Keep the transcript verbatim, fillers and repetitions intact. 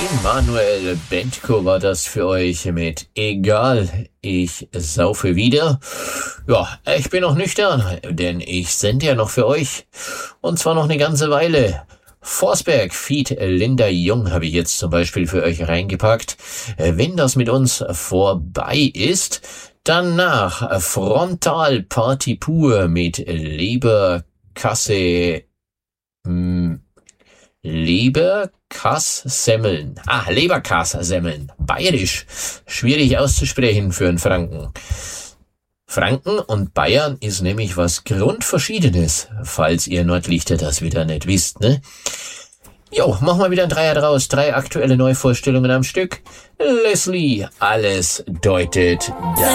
Emanuel Bentko war das für euch mit Egal, ich saufe wieder. Ja, ich bin noch nüchtern, denn ich sende ja noch für euch. Und zwar noch eine ganze Weile. Forsberg feat. Linda Jung habe ich jetzt zum Beispiel für euch reingepackt. Wenn das mit uns vorbei ist, danach Frontal Party pur mit Leberkasse, hm, Leberkass-Semmeln. Ah, Leberkass-Semmeln. Bayerisch. Schwierig auszusprechen für einen Franken. Franken und Bayern ist nämlich was Grundverschiedenes, falls ihr Nordlichter das wieder nicht wisst, ne? Jo, machen wir wieder ein Dreier draus. Drei aktuelle Neuvorstellungen am Stück. Leslie, alles deutet da.